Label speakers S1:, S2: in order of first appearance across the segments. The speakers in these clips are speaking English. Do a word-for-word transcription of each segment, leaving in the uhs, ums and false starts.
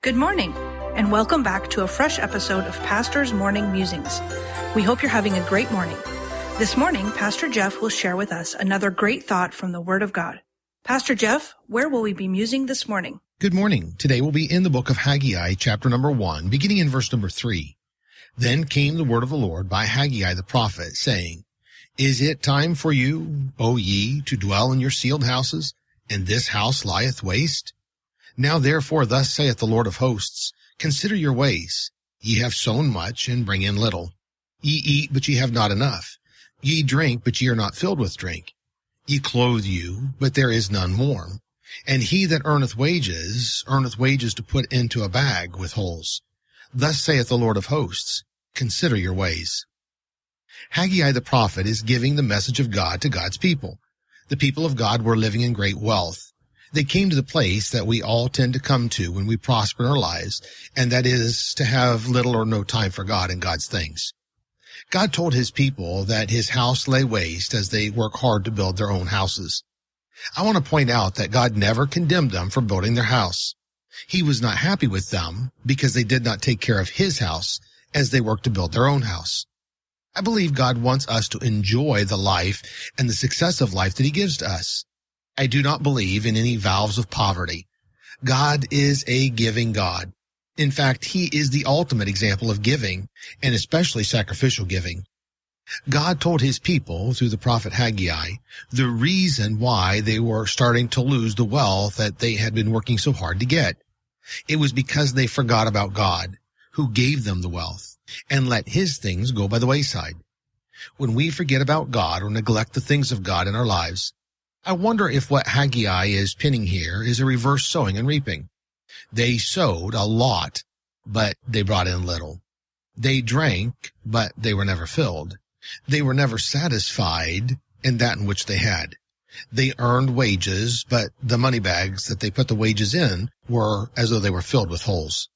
S1: Good morning, and welcome back to a fresh episode of Pastor's Morning Musings. We hope you're having a great morning. This morning, Pastor Jeff will share with us another great thought from the Word of God. Pastor Jeff, where will we be musing this morning?
S2: Good morning. Today we'll be in the book of Haggai, chapter number one, beginning in verse number three. Then came the word of the Lord by Haggai the prophet, saying, Is it time for you, O ye, to dwell in your sealed houses, and this house lieth waste? Now therefore thus saith the Lord of hosts, Consider your ways. Ye have sown much, and bring in little. Ye eat, but ye have not enough. Ye drink, but ye are not filled with drink. Ye clothe you, but there is none warm. And he that earneth wages, earneth wages to put into a bag with holes. Thus saith the Lord of hosts, Consider your ways. Haggai the prophet is giving the message of God to God's people. The people of God were living in great wealth. They came to the place that we all tend to come to when we prosper in our lives, and that is to have little or no time for God and God's things. God told his people that his house lay waste as they work hard to build their own houses. I want to point out that God never condemned them for building their house. He was not happy with them because they did not take care of his house as they worked to build their own house. I believe God wants us to enjoy the life and the success of life that he gives to us. I do not believe in any vows of poverty. God is a giving God. In fact, he is the ultimate example of giving, and especially sacrificial giving. God told his people through the prophet Haggai the reason why they were starting to lose the wealth that they had been working so hard to get. It was because they forgot about God, who gave them the wealth, and let his things go by the wayside. When we forget about God or neglect the things of God in our lives, I wonder if what Haggai is pinning here is a reverse sowing and reaping. They sowed a lot, but they brought in little. They drank, but they were never filled. They were never satisfied in that in which they had. They earned wages, but the money bags that they put the wages in were as though they were filled with holes.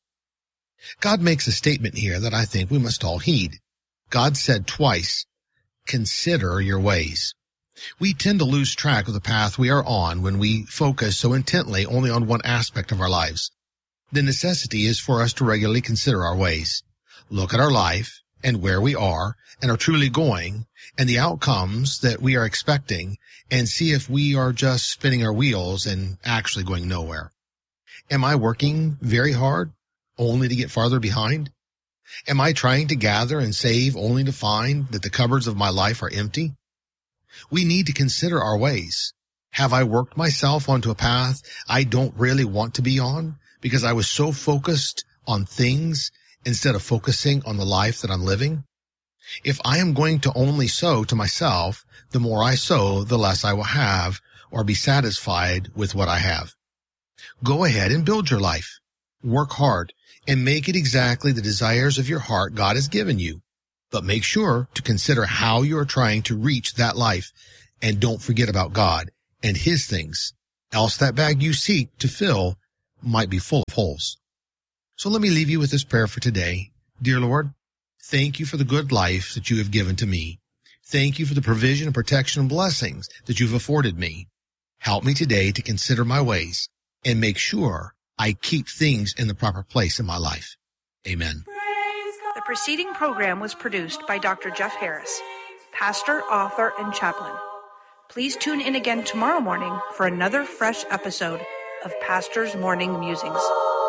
S2: God makes a statement here that I think we must all heed. God said twice, Consider your ways. We tend to lose track of the path we are on when we focus so intently only on one aspect of our lives. The necessity is for us to regularly consider our ways, look at our life and where we are and are truly going and the outcomes that we are expecting, and see if we are just spinning our wheels and actually going nowhere. Am I working very hard only to get farther behind? Am I trying to gather and save only to find that the cupboards of my life are empty? We need to consider our ways. Have I worked myself onto a path I don't really want to be on because I was so focused on things instead of focusing on the life that I'm living? If I am going to only sow to myself, the more I sow, the less I will have or be satisfied with what I have. Go ahead and build your life. Work hard and make it exactly the desires of your heart God has given you. But make sure to consider how you are trying to reach that life, and don't forget about God and his things, else that bag you seek to fill might be full of holes. So let me leave you with this prayer for today. Dear Lord, thank you for the good life that you have given to me. Thank you for the provision and protection and blessings that you've afforded me. Help me today to consider my ways and make sure I keep things in the proper place in my life. Amen.
S1: The preceding program was produced by Doctor Jeff Harris, pastor, author, and chaplain. Please tune in again tomorrow morning for another fresh episode of Pastor's Morning Musings.